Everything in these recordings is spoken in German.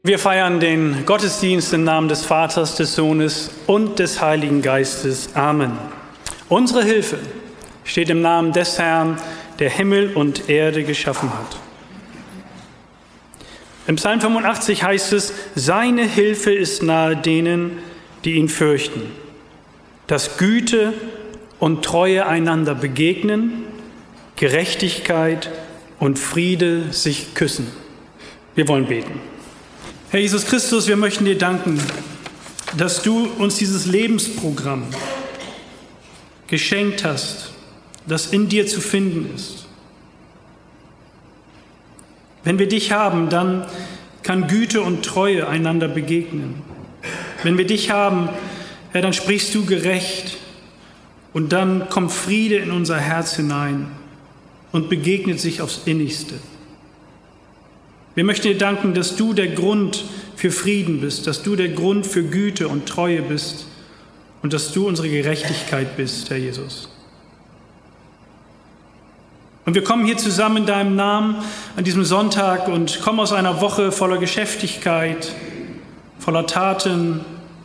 Wir feiern den Gottesdienst im Namen des Vaters, des Sohnes und des Heiligen Geistes. Amen. Unsere Hilfe steht im Namen des Herrn, der Himmel und Erde geschaffen hat. Im Psalm 85 heißt es, seine Hilfe ist nahe denen, die ihn fürchten, dass Güte und Treue einander begegnen, Gerechtigkeit und Friede sich küssen. Wir wollen beten. Herr Jesus Christus, wir möchten dir danken, dass du uns dieses Lebensprogramm geschenkt hast, das in dir zu finden ist. Wenn wir dich haben, dann kann Güte und Treue einander begegnen. Wenn wir dich haben, Herr, dann sprichst du gerecht und dann kommt Friede in unser Herz hinein und begegnet sich aufs Innigste. Wir möchten dir danken, dass du der Grund für Frieden bist, dass du der Grund für Güte und Treue bist und dass du unsere Gerechtigkeit bist, Herr Jesus. Und wir kommen hier zusammen in deinem Namen an diesem Sonntag und kommen aus einer Woche voller Geschäftigkeit, voller Taten,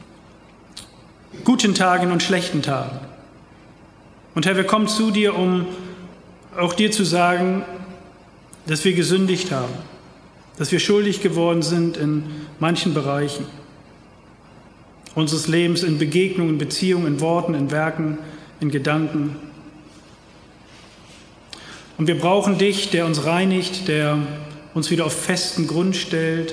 guten Tagen und schlechten Tagen. Und Herr, wir kommen zu dir, um auch dir zu sagen, dass wir gesündigt haben, dass wir schuldig geworden sind in manchen Bereichen unseres Lebens, in Begegnungen, Beziehungen, in Worten, in Werken, in Gedanken. Und wir brauchen dich, der uns reinigt, der uns wieder auf festen Grund stellt.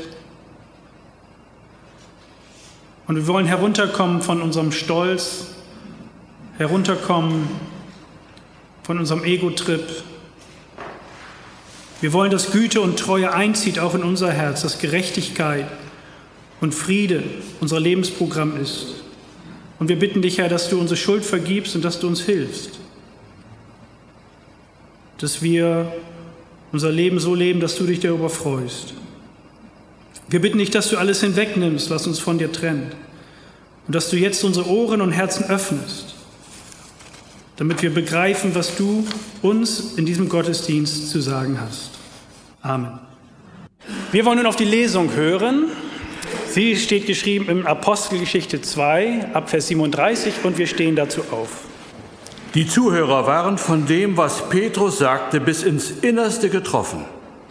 Und wir wollen herunterkommen von unserem Stolz, herunterkommen von unserem Ego-Trip. Wir wollen, dass Güte und Treue einzieht, auch in unser Herz, dass Gerechtigkeit und Friede unser Lebensprogramm ist. Und wir bitten dich, Herr, dass du unsere Schuld vergibst und dass du uns hilfst. Dass wir unser Leben so leben, dass du dich darüber freust. Wir bitten dich, dass du alles hinwegnimmst, was uns von dir trennt. Und dass du jetzt unsere Ohren und Herzen öffnest, damit wir begreifen, was du uns in diesem Gottesdienst zu sagen hast. Amen. Wir wollen nun auf die Lesung hören. Sie steht geschrieben in Apostelgeschichte 2, ab Vers 37, und wir stehen dazu auf. Die Zuhörer waren von dem, was Petrus sagte, bis ins Innerste getroffen.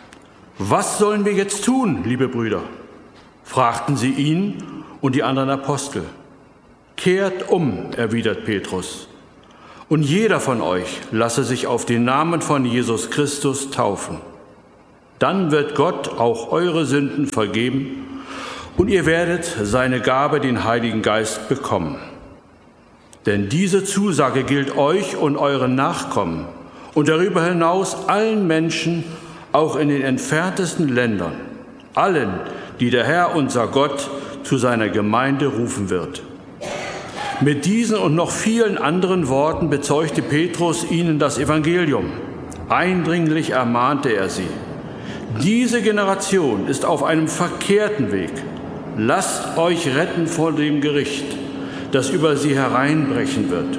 Was sollen wir jetzt tun, liebe Brüder? Fragten sie ihn und die anderen Apostel. Kehrt um, erwidert Petrus. Und jeder von euch lasse sich auf den Namen von Jesus Christus taufen. Dann wird Gott auch eure Sünden vergeben und ihr werdet seine Gabe, den Heiligen Geist, bekommen. Denn diese Zusage gilt euch und euren Nachkommen und darüber hinaus allen Menschen, auch in den entferntesten Ländern, allen, die der Herr, unser Gott, zu seiner Gemeinde rufen wird. Mit diesen und noch vielen anderen Worten bezeugte Petrus ihnen das Evangelium. Eindringlich ermahnte er sie. Diese Generation ist auf einem verkehrten Weg. Lasst euch retten vor dem Gericht, das über sie hereinbrechen wird.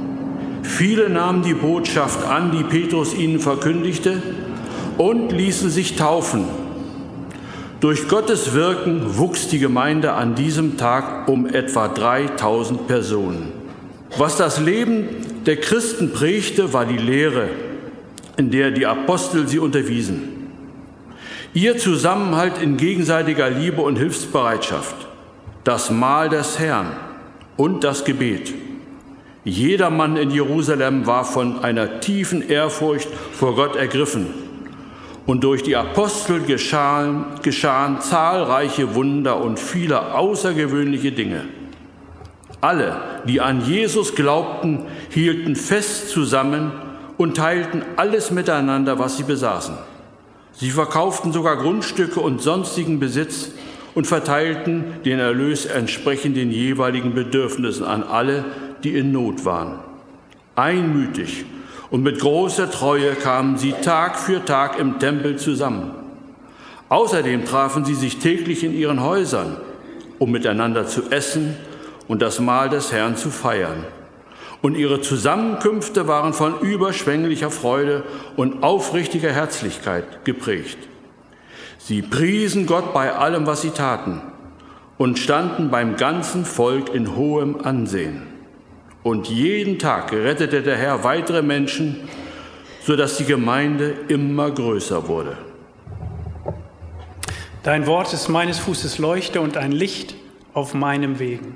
Viele nahmen die Botschaft an, die Petrus ihnen verkündigte, und ließen sich taufen. Durch Gottes Wirken wuchs die Gemeinde an diesem Tag um etwa 3000 Personen. Was das Leben der Christen prägte, war die Lehre, in der die Apostel sie unterwiesen. Ihr Zusammenhalt in gegenseitiger Liebe und Hilfsbereitschaft, das Mahl des Herrn und das Gebet. Jedermann in Jerusalem war von einer tiefen Ehrfurcht vor Gott ergriffen. Und durch die Apostel geschahen zahlreiche Wunder und viele außergewöhnliche Dinge. Alle, die an Jesus glaubten, hielten fest zusammen und teilten alles miteinander, was sie besaßen. Sie verkauften sogar Grundstücke und sonstigen Besitz und verteilten den Erlös entsprechend den jeweiligen Bedürfnissen an alle, die in Not waren. Einmütig und mit großer Treue kamen sie Tag für Tag im Tempel zusammen. Außerdem trafen sie sich täglich in ihren Häusern, um miteinander zu essen und das Mahl des Herrn zu feiern. Und ihre Zusammenkünfte waren von überschwänglicher Freude und aufrichtiger Herzlichkeit geprägt. Sie priesen Gott bei allem, was sie taten, und standen beim ganzen Volk in hohem Ansehen. Und jeden Tag rettete der Herr weitere Menschen, sodass die Gemeinde immer größer wurde. Dein Wort ist meines Fußes Leuchte und ein Licht auf meinem Wegen.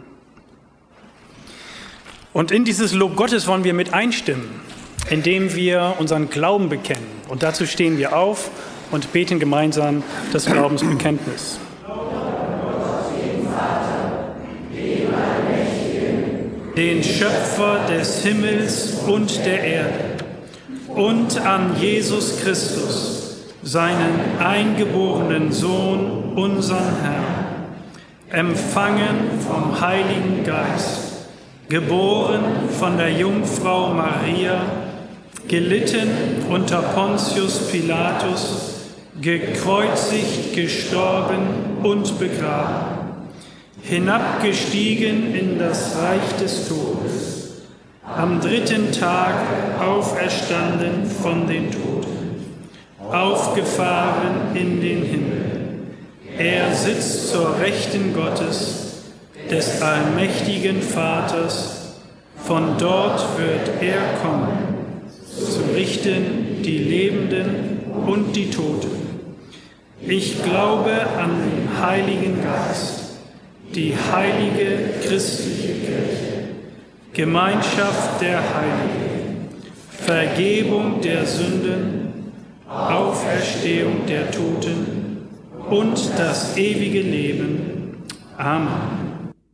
Und in dieses Lob Gottes wollen wir mit einstimmen, indem wir unseren Glauben bekennen. Und dazu stehen wir auf und beten gemeinsam das Glaubensbekenntnis. Den Schöpfer des Himmels und der Erde und an Jesus Christus, seinen eingeborenen Sohn, unseren Herrn, empfangen vom Heiligen Geist, geboren von der Jungfrau Maria, gelitten unter Pontius Pilatus, gekreuzigt, gestorben und begraben, hinabgestiegen in das Reich des Todes, am dritten Tag auferstanden von den Toten, aufgefahren in den Himmel. Er sitzt zur Rechten Gottes, des allmächtigen Vaters. Von dort wird er kommen, zu richten die Lebenden und die Toten. Ich glaube an den Heiligen Geist, die heilige christliche Kirche, Gemeinschaft der Heiligen, Vergebung der Sünden, Auferstehung der Toten und das ewige Leben. Amen.